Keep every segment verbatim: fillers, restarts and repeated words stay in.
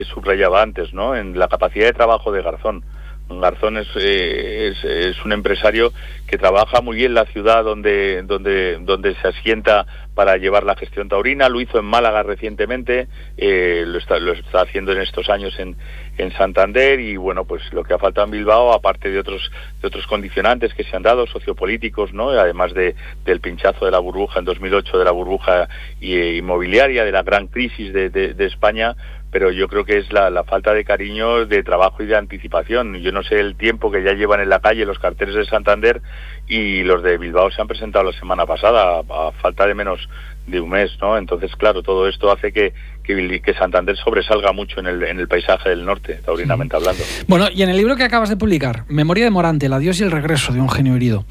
subrayaba antes, ¿no? En la capacidad de trabajo de Garzón. Garzón es, eh, es, es un empresario que trabaja muy bien la ciudad donde, donde, donde se asienta para llevar la gestión taurina. Lo hizo en Málaga recientemente, eh, lo, está, lo está haciendo en estos años en, en Santander, y bueno, pues lo que ha faltado en Bilbao, aparte de otros de otros condicionantes que se han dado, sociopolíticos, ¿no? Además de del pinchazo de la burbuja en dos mil ocho, de la burbuja eh, inmobiliaria, de la gran crisis de, de, de España, pero yo creo que es la, la falta de cariño, de trabajo y de anticipación. Yo no sé el tiempo que ya llevan en la calle los carteles de Santander, y los de Bilbao se han presentado la semana pasada, a, a falta de menos de un mes, ¿no? Entonces, claro, todo esto hace que, que, que Santander sobresalga mucho en el, en el paisaje del norte, taurinamente sí. hablando. Bueno, y en el libro que acabas de publicar, Memoria de Morante, el adiós y el regreso de un genio herido,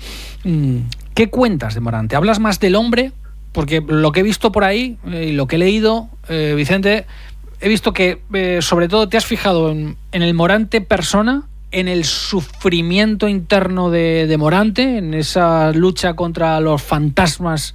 ¿qué cuentas de Morante? ¿Hablas más del hombre? Porque lo que he visto por ahí, eh, y lo que he leído, eh, Vicente, he visto que eh, sobre todo te has fijado en, en el Morante persona, en el sufrimiento interno de, de Morante, en esa lucha contra los fantasmas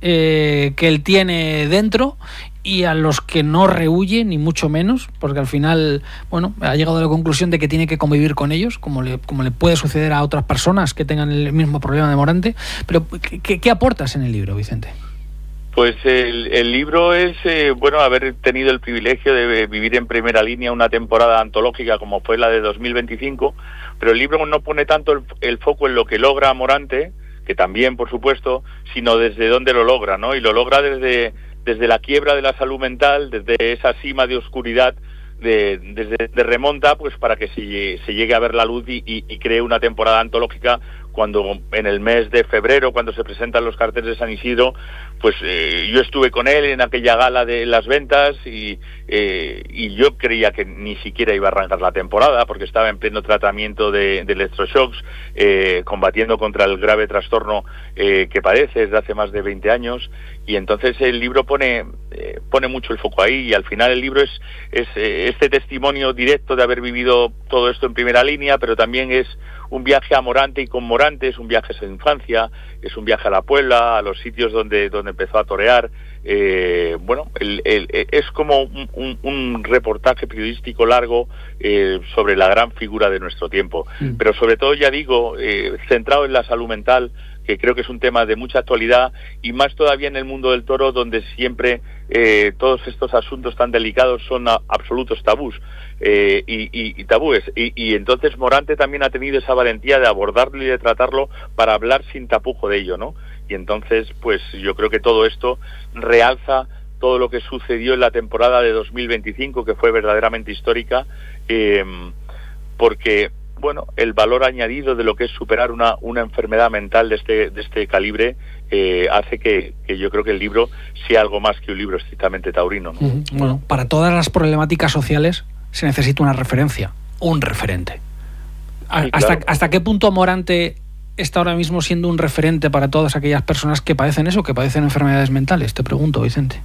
eh, que él tiene dentro, y a los que no rehuye, ni mucho menos, porque al final, bueno, ha llegado a la conclusión de que tiene que convivir con ellos, como le, como le puede suceder a otras personas que tengan el mismo problema de Morante. Pero, ¿qué, qué aportas en el libro, Vicente? Pues el, el libro es, eh, bueno, haber tenido el privilegio de vivir en primera línea una temporada antológica como fue la de dos mil veinticinco, pero el libro no pone tanto el, el foco en lo que logra Morante, que también, por supuesto, sino desde dónde lo logra, ¿no? Y lo logra desde, desde la quiebra de la salud mental, desde esa cima de oscuridad, de, desde de remonta, pues para que se, se llegue a ver la luz y, y, y cree una temporada antológica, cuando en el mes de febrero, cuando se presentan los carteles de San Isidro, pues eh, yo estuve con él en aquella gala de las ventas, y, eh, y yo creía que ni siquiera iba a arrancar la temporada, porque estaba en pleno tratamiento de, de electroshocks, eh, combatiendo contra el grave trastorno eh, que padece desde hace más de veinte años, y entonces el libro pone eh, pone mucho el foco ahí, y al final el libro es, es eh, este testimonio directo de haber vivido todo esto en primera línea, pero también es un viaje a Morante y con Morante, es un viaje a su infancia, es un viaje a la Puebla, a los sitios donde donde empezó a torear. Eh, bueno, el, el, es como un, un, un reportaje periodístico largo eh, sobre la gran figura de nuestro tiempo, mm. pero sobre todo, ya digo, eh, centrado en la salud mental, que creo que es un tema de mucha actualidad, y más todavía en el mundo del toro, donde siempre eh, todos estos asuntos tan delicados son a, absolutos tabús eh, y, y, y tabúes, y, y entonces Morante también ha tenido esa valentía de abordarlo y de tratarlo para hablar sin tapujo de ello, ¿no? Y entonces, pues yo creo que todo esto realza todo lo que sucedió en la temporada de dos mil veinticinco, que fue verdaderamente histórica, eh, porque bueno, el valor añadido de lo que es superar una, una enfermedad mental de este, de este calibre eh, hace que, que yo creo que el libro sea algo más que un libro estrictamente taurino, ¿no? Uh-huh. Bueno, para todas las problemáticas sociales se necesita una referencia, un referente. Sí, ¿Hasta, claro. ¿Hasta qué punto Morante está ahora mismo siendo un referente para todas aquellas personas que padecen eso, que padecen enfermedades mentales? Te pregunto, Vicente.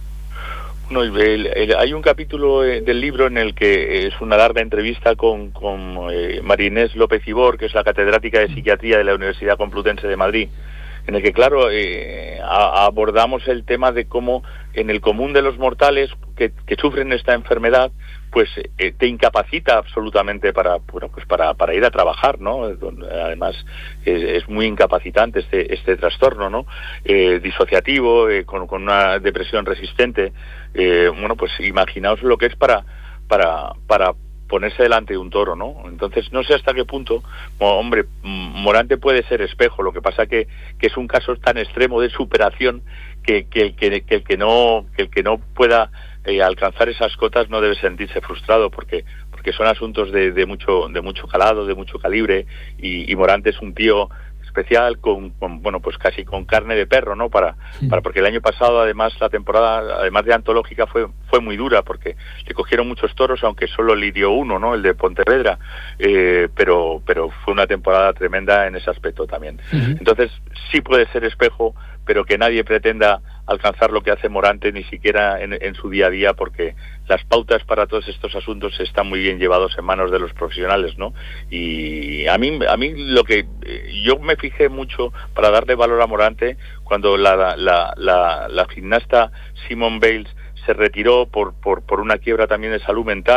No, el, el, hay un capítulo eh, del libro en el que es una larga entrevista con, con eh, María Inés López Ibor, que es la catedrática de psiquiatría de la Universidad Complutense de Madrid, en el que, claro, eh, a, abordamos el tema de cómo en el común de los mortales que, que sufren esta enfermedad, pues eh, te incapacita absolutamente para, bueno, pues para, para ir a trabajar, ¿no? Además es, es muy incapacitante este, este trastorno, ¿no? Eh, disociativo, eh, con, con una depresión resistente. Eh, bueno, pues imaginaos lo que es para, para, para ponerse delante de un toro, ¿no? Entonces no sé hasta qué punto, hombre, Morante puede ser espejo, lo que pasa que, que es un caso tan extremo de superación que, que, que, que el que no, que el que no pueda eh, alcanzar esas cotas no debe sentirse frustrado, porque porque son asuntos de, de mucho de mucho calado, de mucho calibre, y, y Morante es un tío especial, con, con bueno, pues casi con carne de perro, ¿no? Para, sí. para porque el año pasado, además, la temporada, además de antológica, fue fue muy dura, porque le cogieron muchos toros, aunque solo lidió uno, ¿no? El de Pontevedra, eh, pero pero fue una temporada tremenda en ese aspecto también. Uh-huh. Entonces, sí puede ser espejo, pero que nadie pretenda alcanzar lo que hace Morante, ni siquiera en, en su día a día, porque las pautas para todos estos asuntos están muy bien llevados en manos de los profesionales, ¿no? Y a mí, a mí lo que yo me fijé mucho para darle valor a Morante, cuando la, la, la, la gimnasta Simone Biles se retiró por, por, por una quiebra también de salud mental.